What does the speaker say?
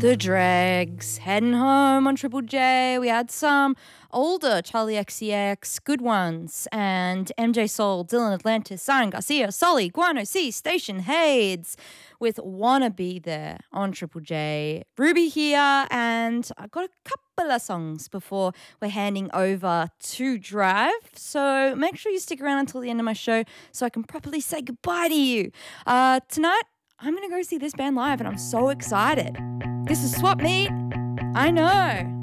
The Dregs, heading home on Triple J. We had some older Charlie XCX, good ones, and MJ Soul, Dylan Atlantis, Zion Garcia, Sully, Guano C, Station Hades, with Wanna Be There on Triple J. Ruby here, and I got a couple of songs before we're handing over to Drive, so make sure you stick around until the end of my show so I can properly say goodbye to you. Tonight, I'm going to go see this band live, and I'm so excited. This is Swap Meet. I know.